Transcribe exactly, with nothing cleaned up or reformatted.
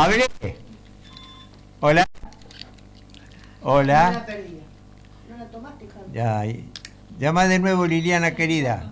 Hablé. Hola. Hola. No la perdí. No la tomaste, Javi. Ya. Llama de nuevo, Liliana querida.